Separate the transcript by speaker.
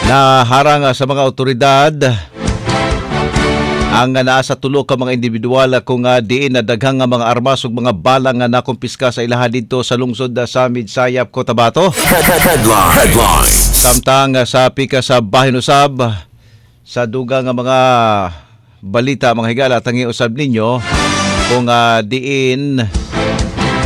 Speaker 1: na harang sa mga otoridad ang naa sa tulo ka mga individual kung diin na daghang nga mga armas ug mga bala nga nakumpiska sa ilaha dito sa lungsod sa Midsayap, Cotabato.
Speaker 2: Headline.
Speaker 1: Samtang sa pika sa bahin usab sa dugang nga mga balita mga higala tangi usab ninyo kung diin